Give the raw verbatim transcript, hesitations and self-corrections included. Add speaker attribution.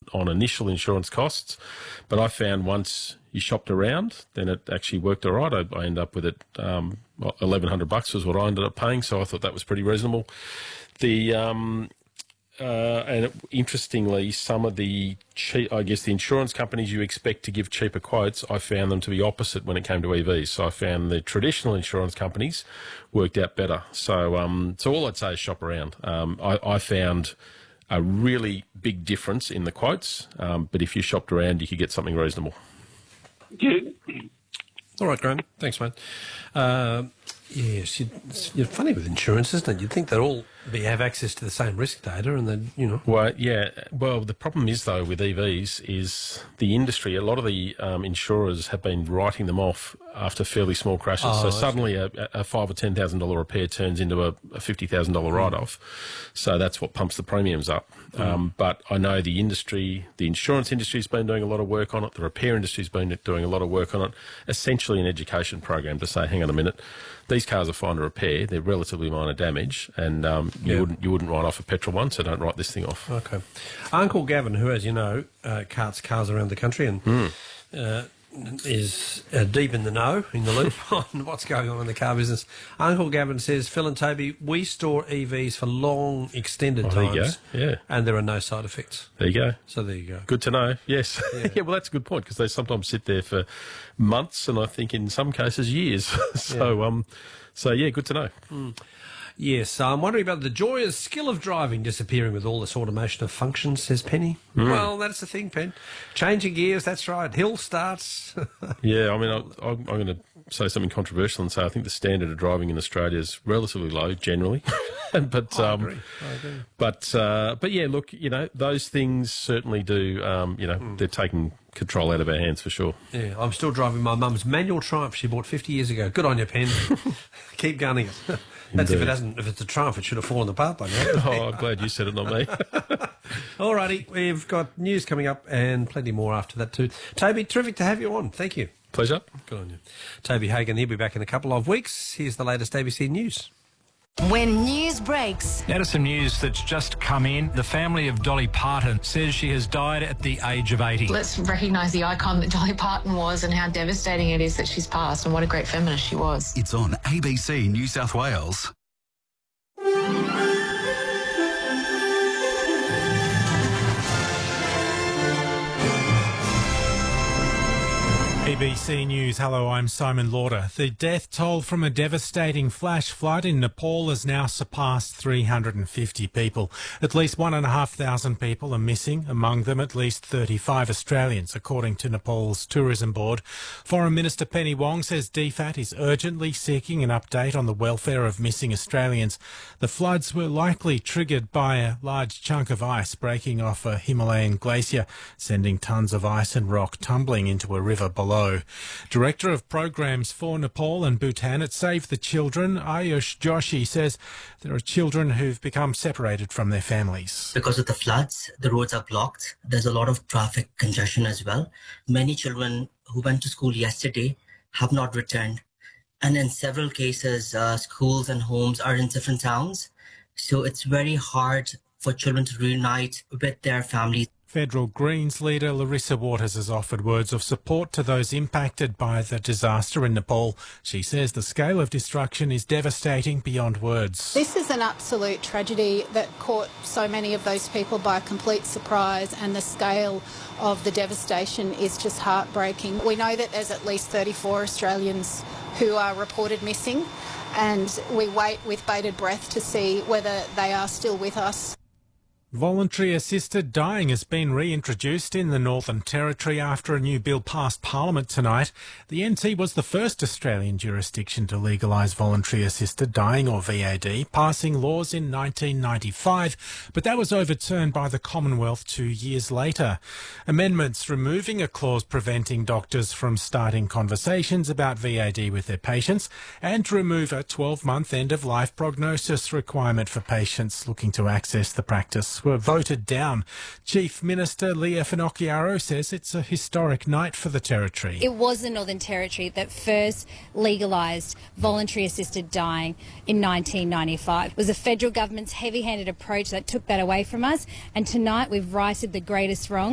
Speaker 1: on initial insurance costs. But I found once you shopped around, then it actually worked all right. I, I ended up with it, um, eleven hundred bucks was what I ended up paying, so I thought that was pretty reasonable. The um, uh, and it, interestingly, some of the cheap, I guess the insurance companies you expect to give cheaper quotes, I found them to be opposite when it came to E Vs. So I found the traditional insurance companies worked out better. So um, so all I'd say is shop around. Um, I, I found a really big difference in the quotes, um, but if you shopped around, you could get something reasonable.
Speaker 2: Yeah.
Speaker 3: All right, Graham. Thanks, mate. Uh, yes, you, you're funny with insurance, isn't it? You'd think they'd all be, have access to the same risk data and then, you know.
Speaker 1: Well, yeah. Well, the problem is, though, with E Vs is the industry, a lot of the um, insurers have been writing them off after fairly small crashes.
Speaker 3: Oh,
Speaker 1: so suddenly a, a five or ten thousand dollar repair turns into a, a fifty thousand dollar write-off. So that's what pumps the premiums up. Mm. Um, but I know the industry, the insurance industry's been doing a lot of work on it. The repair industry's been doing a lot of work on it. Essentially, an education program to say, hang on a minute, these cars are fine to repair. They're relatively minor damage, and um, you
Speaker 3: Yeah.
Speaker 1: wouldn't you wouldn't write off a petrol one, so don't write this thing off.
Speaker 3: Okay. Uncle Gavin, who, as you know, uh, carts cars around the country and
Speaker 1: Mm.
Speaker 3: uh, is uh, deep in the know, in the loop on what's going on in the car business. Uncle Gavin says, Phil and Toby, we store E Vs for long, extended
Speaker 1: Oh, there you
Speaker 3: times,
Speaker 1: go. Yeah.
Speaker 3: and there are no side effects.
Speaker 1: There you go.
Speaker 3: So there you go.
Speaker 1: Good to know. Yes.
Speaker 3: Yeah.
Speaker 1: Yeah, well, that's a good point because they sometimes sit there for months and I think in some cases years. so,
Speaker 3: Yeah.
Speaker 1: um, so yeah, good to know.
Speaker 3: Mm. Yes, I'm wondering about the joyous skill of driving disappearing with all this automation of functions, says Penny.
Speaker 1: Mm.
Speaker 3: Well, that's the thing, Pen. Changing gears, that's right. Hill starts.
Speaker 1: Yeah, I mean, I, I'm, I'm going to say something controversial and say I think the standard of driving in Australia is relatively low generally. but
Speaker 3: I
Speaker 1: um,
Speaker 3: agree. I agree.
Speaker 1: But uh, but yeah, look, you know, those things certainly do. Um, you know,
Speaker 3: Mm.
Speaker 1: they're taking control out of our hands for sure.
Speaker 3: Yeah, I'm still driving my mum's manual Triumph she bought fifty years ago. Good on you, Pen. Keep gunning it. That's if it hasn't. If it's a Triumph, it should have fallen apart by now.
Speaker 1: Oh, I'm glad you said it, not me.
Speaker 3: Alrighty, we've got news coming up and plenty more after that too. Toby, terrific to have you on. Thank you.
Speaker 1: Pleasure.
Speaker 3: Good on you. Toby Hagan, he'll be back in a couple of weeks. Here's the latest A B C News.
Speaker 4: When news breaks.
Speaker 5: Now to some news that's just come in. The family of Dolly Parton says she has died at the age of eighty.
Speaker 6: Let's recognise the icon that Dolly Parton was and how devastating it is that she's passed and what a great feminist she was.
Speaker 7: It's on A B C New South Wales.
Speaker 8: A B C News. Hello, I'm Simon Lauder. The death toll from a devastating flash flood in Nepal has now surpassed three hundred fifty people. At least one and a half thousand people are missing, among them at least thirty-five Australians, according to Nepal's Tourism Board. Foreign Minister Penny Wong says D F A T is urgently seeking an update on the welfare of missing Australians. The floods were likely triggered by a large chunk of ice breaking off a Himalayan glacier, sending tons of ice and rock tumbling into a river below. Director of Programs for Nepal and Bhutan at Save the Children, Ayush Joshi, says there are children who've become separated from their families.
Speaker 9: Because of the floods, the roads are blocked. There's a lot of traffic congestion as well. Many children who went to school yesterday have not returned. And in several cases, uh, schools and homes are in different towns. So it's very hard for children to reunite with their families.
Speaker 8: Federal Greens leader Larissa Waters has offered words of support to those impacted by the disaster in Nepal. She says the scale of destruction is devastating beyond words.
Speaker 10: This is an absolute tragedy that caught so many of those people by complete surprise, and the scale of the devastation is just heartbreaking. We know that there's at least thirty-four Australians who are reported missing, and we wait with bated breath to see whether they are still with us.
Speaker 8: Voluntary assisted dying has been reintroduced in the Northern Territory after a new bill passed Parliament tonight. The N T was the first Australian jurisdiction to legalise voluntary assisted dying, or V A D, passing laws in nineteen ninety-five, but that was overturned by the Commonwealth two years later. Amendments removing a clause preventing doctors from starting conversations about V A D with their patients, and to remove a twelve-month end-of-life prognosis requirement for patients looking to access the practice were voted down. Chief Minister Leah Finocchiaro says it's a historic night for the Territory.
Speaker 11: It was the Northern Territory that first legalised voluntary assisted dying in nineteen ninety-five. It was the federal government's heavy-handed approach that took that away from us, and tonight we've righted the greatest wrong.